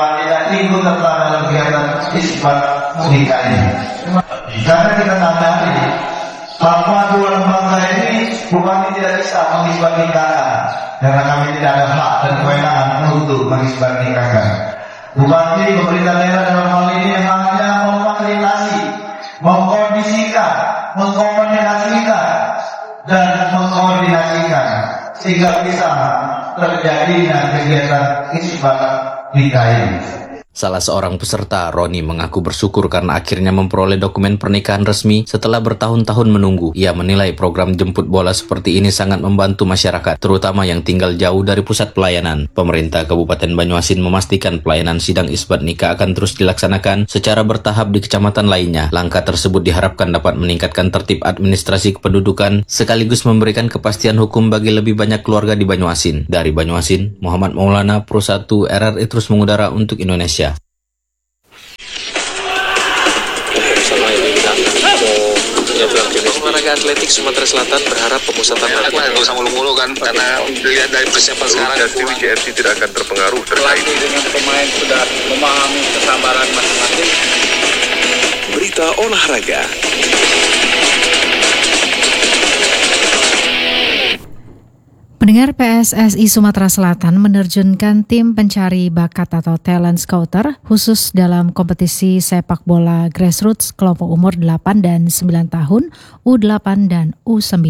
Tidak ikut serta dalam kegiatan isbat nikah ini. Karena kita sadari bahwa dua lembaga ini bukan tidak bisa mengisbat nikah, karena kami tidak ada hak dan kewenangan untuk mengisbat nikahkan. Bupati, pemerintah daerah dalam hal ini hanya memfasilitasi, mengkondisikan, mengkomunikasikan dan mengkoordinasikan sehingga bisa terjadinya kegiatan isbat nikah ini. Salah seorang peserta, Roni, mengaku bersyukur karena akhirnya memperoleh dokumen pernikahan resmi setelah bertahun-tahun menunggu. Ia menilai program jemput bola seperti ini sangat membantu masyarakat, terutama yang tinggal jauh dari pusat pelayanan. Pemerintah Kabupaten Banyuasin memastikan pelayanan sidang isbat nikah akan terus dilaksanakan secara bertahap di kecamatan lainnya. Langkah tersebut diharapkan dapat meningkatkan tertib administrasi kependudukan sekaligus memberikan kepastian hukum bagi lebih banyak keluarga di Banyuasin. Dari Banyuasin, Muhammad Maulana, Pro 1 RRI terus mengudara untuk Indonesia. Olahraga atletik Sumatera Selatan berharap pemusatan latihan nggak usah mulu-mulu kan, karena dilihat dari persiapan sekarang WJRC tidak akan terpengaruh terkait dengan pemain sudah memahami kesabaran masing-masing. Berita olahraga. Pendengar, PSSI Sumatera Selatan menerjunkan tim pencari bakat atau talent scouter khusus dalam kompetisi sepak bola grassroots kelompok umur 8 dan 9 tahun, U8 dan U9.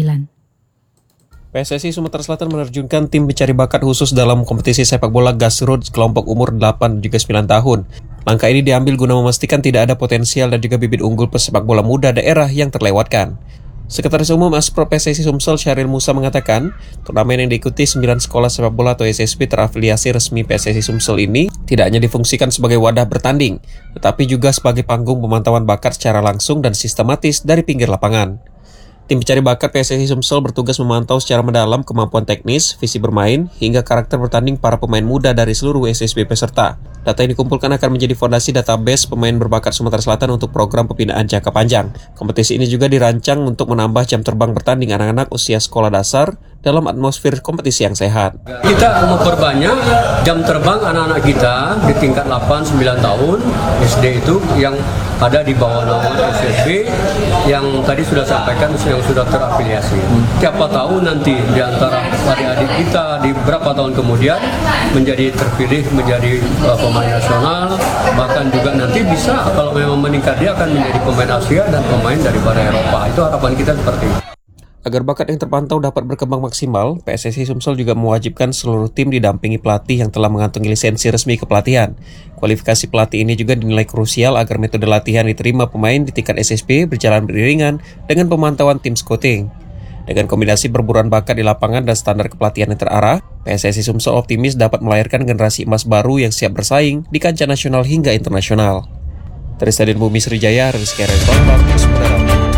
PSSI Sumatera Selatan menerjunkan tim pencari bakat khusus dalam kompetisi sepak bola grassroots kelompok umur 8 dan juga 9 tahun. Langkah ini diambil guna memastikan tidak ada potensial dan juga bibit unggul pesepak bola muda daerah yang terlewatkan. Sekretaris Umum Asprop PSSI Sumsel Syahril Musa mengatakan, turnamen yang diikuti 9 sekolah sepak bola atau SSB terafiliasi resmi PSSI Sumsel ini tidak hanya difungsikan sebagai wadah bertanding, tetapi juga sebagai panggung pemantauan bakat secara langsung dan sistematis dari pinggir lapangan. Tim pencari bakat PSSI Sumsel bertugas memantau secara mendalam kemampuan teknis, visi bermain, hingga karakter bertanding para pemain muda dari seluruh SSB peserta. Data yang dikumpulkan akan menjadi fondasi database pemain berbakat Sumatera Selatan untuk program pembinaan jangka panjang. Kompetisi ini juga dirancang untuk menambah jam terbang bertanding anak-anak usia sekolah dasar dalam atmosfer kompetisi yang sehat. Kita memperbanyak jam terbang anak-anak kita di tingkat 8-9 tahun SD itu yang ada di bawah naungan SSB yang tadi sudah sampaikan yang sudah terafiliasi. Siapa tahu nanti di antara adik-adik kita di beberapa tahun kemudian menjadi terpilih menjadi pemain nasional, bahkan juga nanti bisa kalau memang meningkat dia akan menjadi pemain Asia dan pemain daripada Eropa. Itu harapan kita seperti itu. Agar bakat yang terpantau dapat berkembang maksimal, PSSI Sumsel juga mewajibkan seluruh tim didampingi pelatih yang telah mengantongi lisensi resmi kepelatihan. Kualifikasi pelatih ini juga dinilai krusial agar metode latihan diterima pemain di tingkat SSB berjalan beriringan dengan pemantauan tim scouting. Dengan kombinasi perburuan bakat di lapangan dan standar kepelatihan yang terarah, PSSI Sumsel optimis dapat melahirkan generasi emas baru yang siap bersaing di kancah nasional hingga internasional. Dari Stadion Bumi Sriwijaya, Rizky Rentong, Saudara.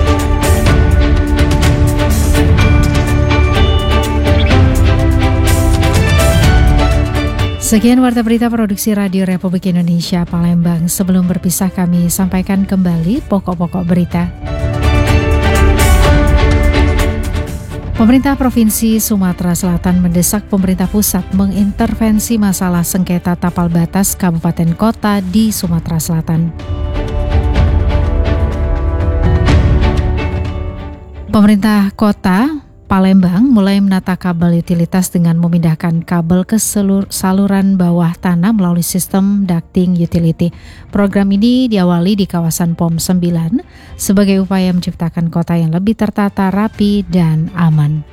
Sekian Warta Berita Produksi Radio Republik Indonesia Palembang. Sebelum berpisah kami sampaikan kembali pokok-pokok berita. Pemerintah Provinsi Sumatera Selatan mendesak pemerintah pusat mengintervensi masalah sengketa tapal batas kabupaten kota di Sumatera Selatan. Pemerintah kota Palembang mulai menata kabel utilitas dengan memindahkan kabel ke saluran bawah tanah melalui sistem ducting utility. Program ini diawali di kawasan POM 9 sebagai upaya menciptakan kota yang lebih tertata, rapi, dan aman.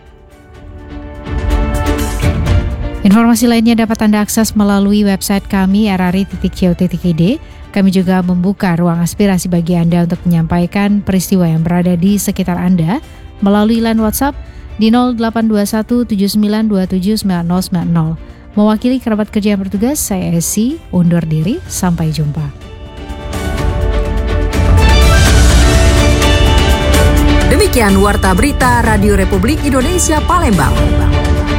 Informasi lainnya dapat Anda akses melalui website kami rri.co.id. Kami juga membuka ruang aspirasi bagi Anda untuk menyampaikan peristiwa yang berada di sekitar Anda melalui line WhatsApp di 0821 7927 9090. Mewakili kerabat kerja yang bertugas, saya Esi, undur diri, sampai jumpa. Demikian Warta Berita Radio Republik Indonesia Palembang.